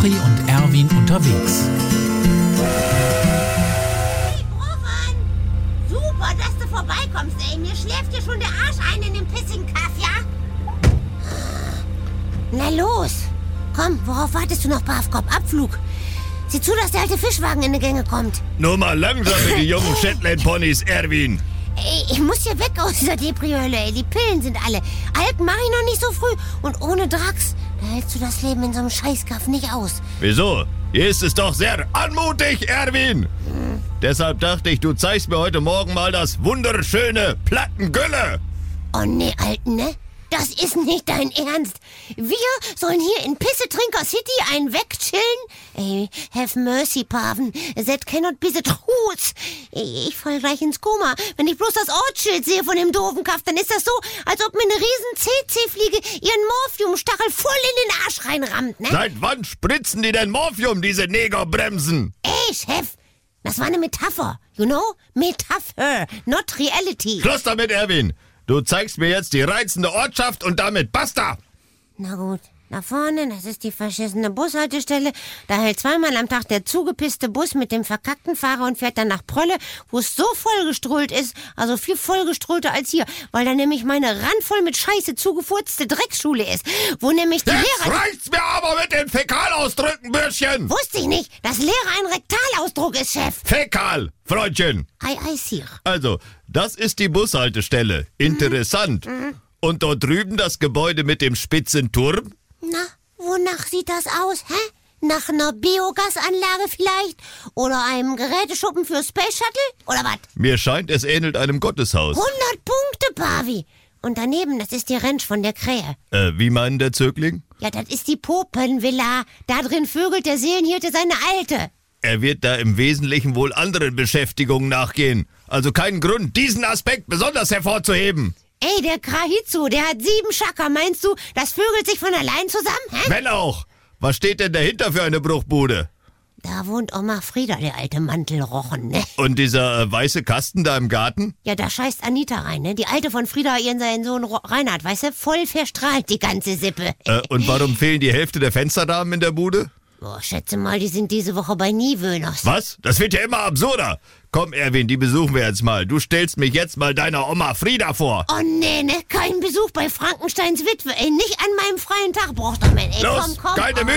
Petri und Erwin unterwegs. Hey, Roman! Super, dass du vorbeikommst, ey. Mir schläft hier schon der Arsch ein in dem pissigen Kaff, ja? Na los! Komm, worauf wartest du noch, Bafkop? Abflug! Sieh zu, dass der alte Fischwagen in die Gänge kommt. Nur mal langsam mit die jungen Shetland-Ponys, Erwin. Ey, ich muss hier weg aus dieser Depri-Hölle, ey. Die Pillen sind alle. Alk mach ich noch nicht so früh. Und ohne Drax, da hältst du das Leben in so einem Scheißkaff nicht aus. Wieso? Hier ist es doch sehr anmutig, Erwin. Deshalb dachte ich, du zeigst mir heute Morgen mal das wunderschöne Plattengülle. Oh nee, Alten, ne? Das ist nicht dein Ernst. Wir sollen hier in Pisse-Trinker City einen wegchillen? Ey, have mercy, Paven. That cannot be the truth. Ich fall gleich ins Koma. Wenn ich bloß das Ortsschild sehe von dem doofen Kaff, dann ist das so, als ob mir eine riesen CC-Fliege ihren Morphiumstachel voll in den Arsch reinrammt, ne? Seit wann spritzen die denn Morphium, diese Negerbremsen? Ey, Chef, das war eine Metapher, you know? Metapher, not reality. Schluss damit, Erwin. Du zeigst mir jetzt die reizende Ortschaft und damit basta. Na gut, da vorne, das ist die verschissene Bushaltestelle. Da hält zweimal am Tag der zugepisste Bus mit dem verkackten Fahrer und fährt dann nach Prölle, wo es so vollgeströhlt ist, also viel vollgeströhlter als hier, weil da nämlich meine randvoll mit Scheiße zugefurzte Drecksschule ist, wo nämlich die Jetzt Lehrer... reicht's mir aber mit den Fäkalausdrücken, Bürschchen. Wusste ich nicht, dass Lehrer ein Rektalausdruck ist, Chef. Fäkal, Freundchen. Ei, Sir. Also, das ist die Bushaltestelle. Interessant. Und dort drüben das Gebäude mit dem spitzen Turm? Na, wonach sieht das aus, hä? Nach einer Biogasanlage vielleicht? Oder einem Geräteschuppen für Space Shuttle? Oder was? Mir scheint, es ähnelt einem Gotteshaus. 100 Punkte, Pavi. Und daneben, das ist die Ranch von der Krähe. Wie meinen der Zögling? Ja, das ist die Popenvilla. Da drin vögelt der Seelenhirte seine Alte. Er wird da im Wesentlichen wohl anderen Beschäftigungen nachgehen. Also keinen Grund, diesen Aspekt besonders hervorzuheben. Ey, der Krahizu, der hat 7 Schacker. Meinst du, das vögelt sich von allein zusammen, hä? Wenn auch. Was steht denn dahinter für eine Bruchbude? Da wohnt Oma Frieda, der alte Mantelrochen, ne? Und dieser weiße Kasten da im Garten? Ja, da scheißt Anita rein, ne? Die Alte von Frieda, seinen Sohn Reinhard, weißt du? Voll verstrahlt, die ganze Sippe. Und warum fehlen die Hälfte der Fensterdamen in der Bude? Oh, schätze mal, die sind diese Woche bei Niewöhners. Was? Das wird ja immer absurder. Komm, Erwin, die besuchen wir jetzt mal. Du stellst mich jetzt mal deiner Oma Frieda vor. Oh nee, ne? Kein Besuch bei Frankensteins Witwe, ey. Nicht an meinem freien Tag brauchst du, Mann. Ey, Los, komm. keine Mühe.